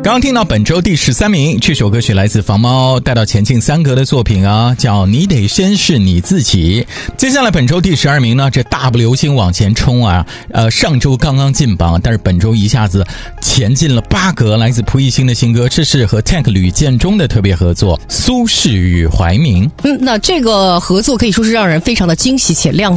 刚刚听到本周第13名，这首歌曲来自房猫带到前进3格的作品啊，叫你得先是你自己。接下来本周第12名呢，这大步流星往前冲啊，上周刚刚进榜，但是本周一下子前进了8格，来自蒲熠星的新歌，这是和 Tank 吕建中的特别合作，苏轼与怀民。 那这个合作可以说是让人非常的惊喜且亮眼。